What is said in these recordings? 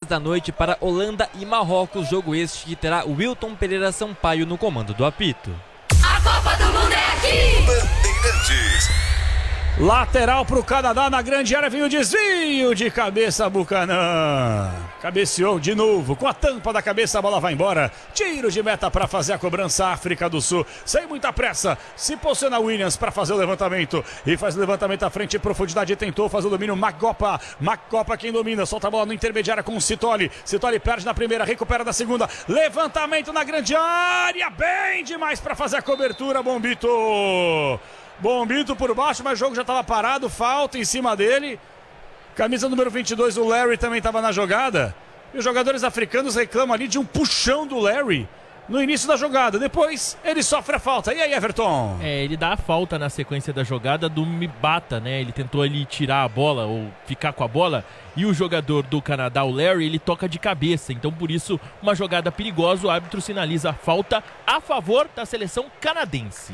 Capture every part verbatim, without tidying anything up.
da noite para Holanda e Marrocos, jogo este que terá Wilton Pereira Sampaio no comando do apito. A Copa do Mundo é aqui! Bandeirantes. Lateral para o Canadá, na grande área, vem o desvio de cabeça, Buchanan. Cabeceou de novo, com a tampa da cabeça, a bola vai embora. Tiro de meta para fazer a cobrança, África do Sul. Sem muita pressa, se posiciona Williams para fazer o levantamento. E faz o levantamento à frente, profundidade, tentou fazer o domínio, Magopa. Magopa quem domina, solta a bola no intermediário com o Citoli. Citoli perde na primeira, recupera na segunda. Levantamento na grande área, bem demais para fazer a cobertura, Bombito. Bombito por baixo, mas o jogo já estava parado, falta em cima dele. Camisa número vinte e dois, o Larry também estava na jogada. E os jogadores africanos reclamam ali de um puxão do Larry no início da jogada. Depois ele sofre a falta. E aí, Everton? É, ele dá a falta na sequência da jogada do Mbata, né? Ele tentou ali tirar a bola ou ficar com a bola. E o jogador do Canadá, o Larry, ele toca de cabeça. Então, por isso, uma jogada perigosa. O árbitro sinaliza a falta a favor da seleção canadense.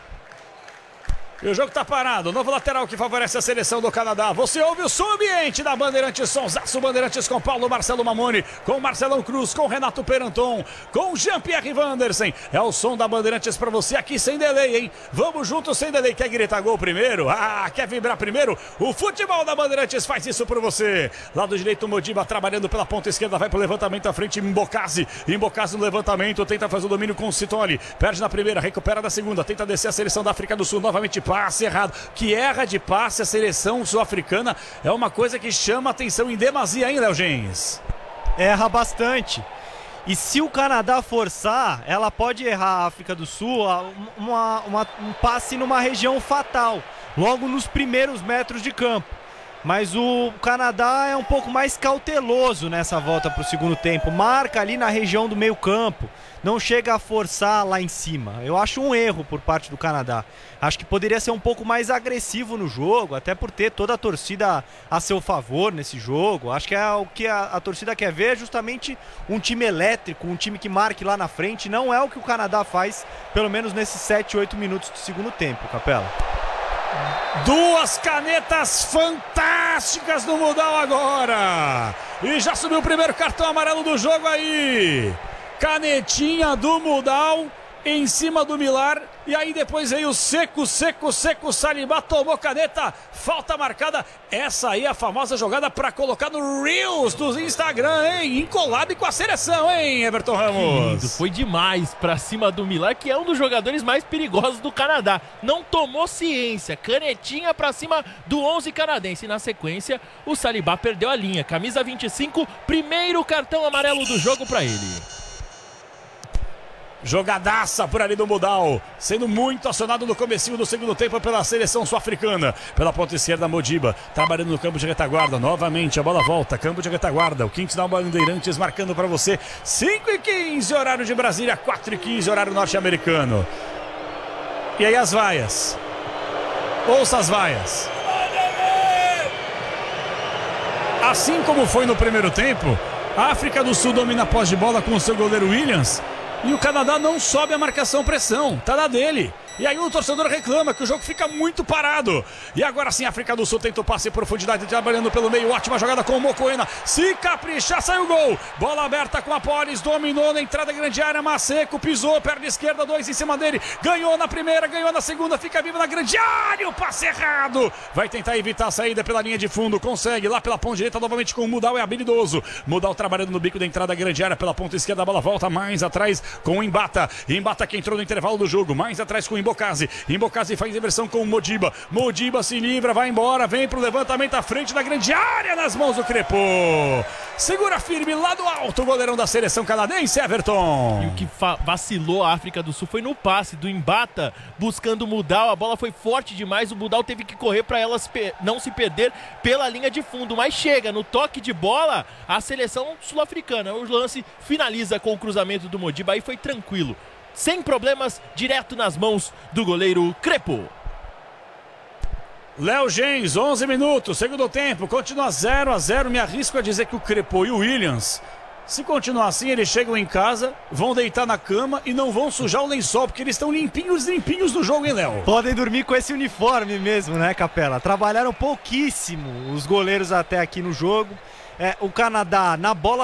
E o jogo tá parado, novo lateral que favorece a seleção do Canadá. Você ouve o som ambiente da Bandeirantes, Sonsaço Bandeirantes com Paulo Marcelo Mamoni, com Marcelão Cruz, com Renato Peranton, com Jean-Pierre Vandersen. É o som da Bandeirantes pra você aqui sem delay, hein? Vamos juntos sem delay. Quer gritar gol primeiro? Ah, quer vibrar primeiro? O futebol da Bandeirantes faz isso por você. Lado direito, Modiba trabalhando pela ponta esquerda, vai pro levantamento à frente, Mbokasi. Mbokasi no levantamento, tenta fazer o domínio com o Citoli. Perde na primeira, recupera na segunda, tenta descer a seleção da África do Sul, novamente passe errado, que erra de passe a seleção sul-africana é uma coisa que chama atenção em demasia, hein, Léo Gens? Erra bastante. E se o Canadá forçar, ela pode errar a África do Sul uma, uma, um passe numa região fatal, logo nos primeiros metros de campo. Mas o Canadá é um pouco mais cauteloso nessa volta para o segundo tempo. Marca ali na região do meio campo. Não chega a forçar lá em cima. Eu acho um erro por parte do Canadá. Acho que poderia ser um pouco mais agressivo no jogo, até por ter toda a torcida a seu favor nesse jogo. Acho que é o que a, a torcida quer ver, é justamente um time elétrico, um time que marque lá na frente. Não é o que o Canadá faz, pelo menos nesses sete, oito minutos do segundo tempo, Capela. Duas canetas fantásticas no Mudal agora. E já subiu o primeiro cartão amarelo do jogo aí. Canetinha do Mudal em cima do Milar. E aí depois veio o seco, seco, seco. Salibá tomou caneta. Falta marcada. Essa aí é a famosa jogada para colocar no Reels do Instagram, hein? Em collab com a seleção, hein, Everton Ramos? Lindo, foi demais pra cima do Milar, que é um dos jogadores mais perigosos do Canadá. Não tomou ciência. Canetinha pra cima do onze canadense. E na sequência, o Salibá perdeu a linha. Camisa vinte e cinco, primeiro cartão amarelo do jogo pra ele. Jogadaça por ali do Mudal, sendo muito acionado no comecinho do segundo tempo pela seleção sul-africana. Pela ponta esquerda, Modiba, trabalhando no campo de retaguarda. Novamente a bola volta, campo de retaguarda. O Kingston Bandeirantes marcando para você. cinco e quinze, horário de Brasília, quatro e quinze, horário norte-americano. E aí as vaias. Ouça as vaias. Assim como foi no primeiro tempo, a África do Sul domina a posse de bola com o seu goleiro Williams. E o Canadá não sobe a marcação-pressão, tá na dele. E aí o torcedor reclama que o jogo fica muito parado. E agora sim a África do Sul tenta o passe em profundidade, trabalhando pelo meio. Ótima jogada com o Mokoena. Se caprichar, saiu o gol. Bola aberta com a Polis, dominou na entrada da grande área. Maceco pisou, perna esquerda, dois em cima dele. Ganhou na primeira, ganhou na segunda, fica vivo na grande área. O passe errado. Vai tentar evitar a saída pela linha de fundo. Consegue lá pela ponta direita novamente com o Mudal, é habilidoso. Mudal trabalhando no bico da entrada da grande área pela ponta esquerda. A bola volta mais atrás com o Mbata. Mbata que entrou no intervalo do jogo. Mais atrás com o Mbokasi. Mbokasi faz inversão com o Modiba. Modiba se livra, vai embora, vem pro levantamento à frente da grande área nas mãos do Crepo. Segura firme lá do alto o goleirão da seleção canadense, Everton. E o que vacilou a África do Sul foi no passe do Mbata, buscando o Mudal. A bola foi forte demais, o Mudal teve que correr para elas não se perder pela linha de fundo. Mas chega, no toque de bola, a seleção sul-africana. O lance finaliza com o cruzamento do Modiba, aí foi tranquilo. Sem problemas, direto nas mãos do goleiro Crepo. Léo Gens, onze minutos, segundo tempo, continua zero a zero. Me arrisco a dizer que o Crepo e o Williams, se continuar assim, eles chegam em casa, vão deitar na cama e não vão sujar o lençol, porque eles estão limpinhos, limpinhos do jogo, hein, Léo? Podem dormir com esse uniforme mesmo, né, Capela? Trabalharam pouquíssimo os goleiros até aqui no jogo. É, o Canadá, na bola